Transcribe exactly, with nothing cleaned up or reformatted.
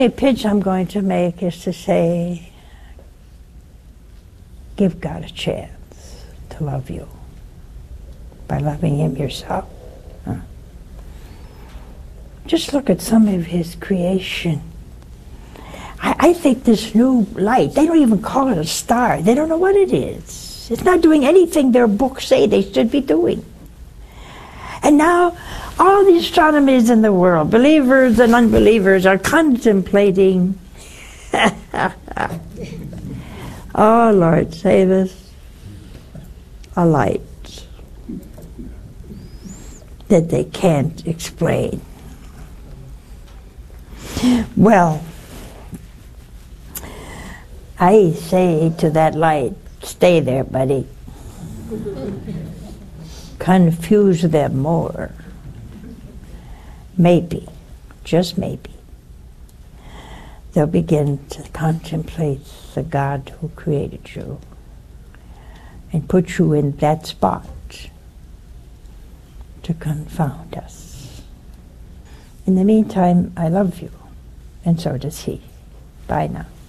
The pitch I'm going to make is to say, give God a chance to love you by loving Him yourself. Huh? Just look at some of His creation. I, I think this new light, they don't even call it a star. They don't know what it is. It's not doing anything their books say they should be doing. And now, all the astronomers in the world, believers and unbelievers, are contemplating, oh Lord, save us, a light that they can't explain. Well, I say to that light, stay there, buddy. Confuse them more. Maybe, just maybe, they'll begin to contemplate the God who created you and put you in that spot to confound us. In the meantime, I love you, and so does He. Bye now.